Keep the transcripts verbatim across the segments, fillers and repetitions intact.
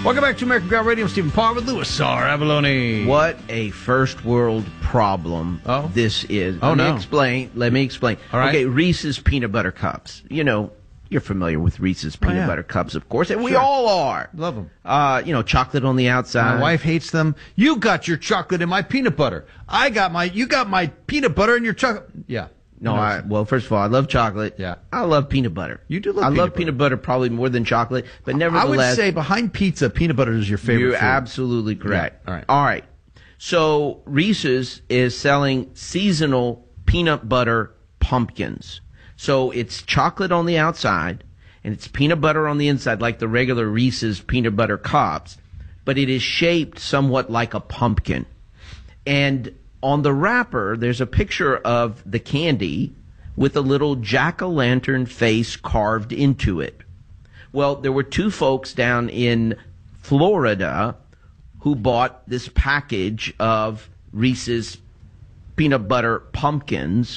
Welcome back to American Ground Radio. I'm Stephen Parr with Louis R. Avalone. What a first world problem oh? this is. Oh, Let no. me explain. Let me explain. All right. Okay, Reese's Peanut Butter Cups. You know, you're familiar with Reese's Peanut oh, yeah. Butter Cups, of course, and sure. we all are. Love them. Uh, you know, chocolate on the outside. My wife hates them. You got your chocolate in my peanut butter. I got my, you got my peanut butter in your chocolate. Yeah. No, I, well, first of all, I love chocolate. Yeah. I love peanut butter. You do love I peanut love butter. peanut butter probably more than chocolate, but nevertheless. I would say behind pizza, peanut butter is your favorite You're food. absolutely correct. Yeah. All right. All right. So Reese's is selling seasonal peanut butter pumpkins. So it's chocolate on the outside, and it's peanut butter on the inside, like the regular Reese's peanut butter cups, but it is shaped somewhat like a pumpkin. And on the wrapper, there's a picture of the candy with a little jack-o'-lantern face carved into it. Well, there were two folks down in Florida who bought this package of Reese's peanut butter pumpkins,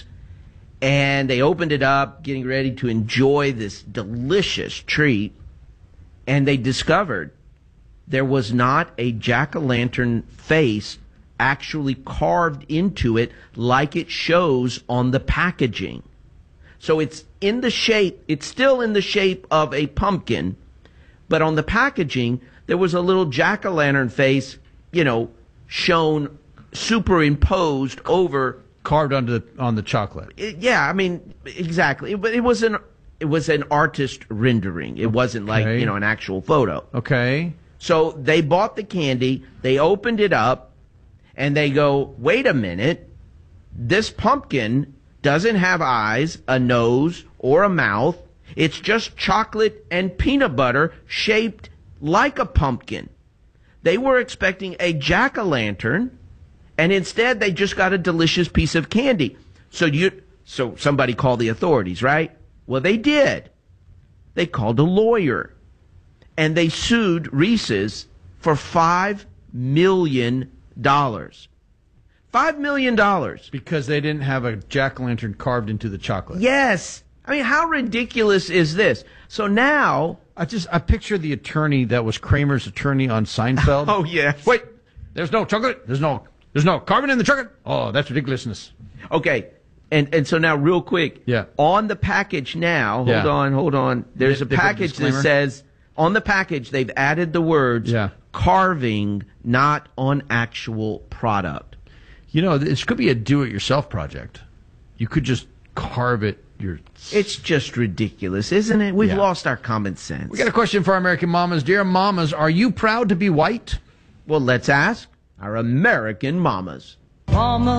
and they opened it up, getting ready to enjoy this delicious treat, and they discovered there was not a jack-o'-lantern face actually carved into it like it shows on the packaging. So it's in the shape, it's still in the shape of a pumpkin, but on the packaging, there was a little jack-o'-lantern face, you know, shown, superimposed over. Carved onto the, on the chocolate. It, yeah, I mean, exactly. But it was an, it was an artist rendering. It wasn't like, Okay. you know, an actual photo. Okay. So they bought the candy, they opened it up, and they go, wait a minute, this pumpkin doesn't have eyes, a nose, or a mouth. It's just chocolate and peanut butter shaped like a pumpkin. They were expecting a jack-o'-lantern, and instead they just got a delicious piece of candy. So you, so somebody called the authorities, right? Well, they did. They called a lawyer, and they sued Reese's for five million dollars. Five million dollars. Because they didn't have a jack-o'-lantern carved into the chocolate. Yes. I mean, how ridiculous is this? So now... I just, I picture the attorney that was Kramer's attorney on Seinfeld. Oh, yes. Wait, there's no chocolate? There's no, there's no carving in the chocolate? Oh, that's ridiculousness. Okay. And and so now, real quick. Yeah. On the package now, hold Yeah. on, hold on. There's a Different package that disclaimer? says, on the package, they've added the words, Yeah. carving, not on actual product. You know, this could be a do-it-yourself project. You could just carve it your... It's just ridiculous, isn't it? We've Yeah. lost our common sense. We got a question for our American mamas. Dear mamas, are you proud to be white? Well, let's ask our American mamas. Mama.